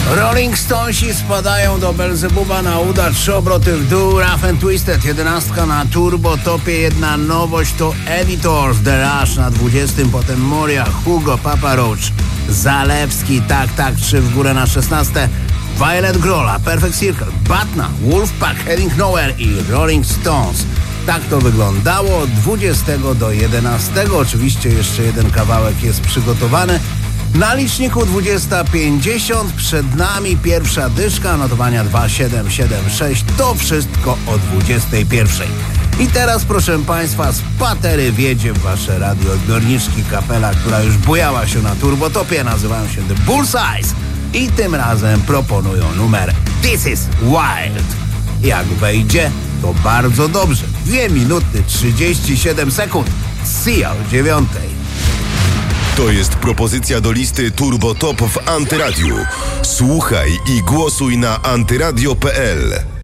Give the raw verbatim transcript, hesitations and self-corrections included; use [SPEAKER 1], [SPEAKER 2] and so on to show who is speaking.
[SPEAKER 1] Rolling Stonesi spadają do Belzebuba na uda, trzy obroty w dół, Rough and Twisted, jedenastka na Turbo Topie, jedna nowość to Editors, The Rush na dwudziestym, potem Moria, Hugo, Papa Roach, Zalewski, tak, tak, trzy w górę na szesnaste, Violet Grola, Perfect Circle, Batna, Wolfpack, Heading Nowhere i Rolling Stones. Tak to wyglądało od dwudziestego do jedenastego. Oczywiście jeszcze jeden kawałek jest przygotowany. Na liczniku dwudziesta pięćdziesiąt, przed nami pierwsza dyszka, notowania dwa siedem siedem sześć, to wszystko o dwudziestej pierwszej. I teraz, proszę Państwa, z patery wjedzie w Wasze radioodbiorniczki kapela, która już bujała się na Turbotopie, nazywają się The Bullseyes i tym razem proponują numer This is Wild. Jak wejdzie, to bardzo dobrze. dwie minuty trzydzieści siedem sekund. See you o dziewiątej.
[SPEAKER 2] To jest propozycja do listy Turbo Top w Antyradiu. Słuchaj i głosuj na antyradio kropka pe el.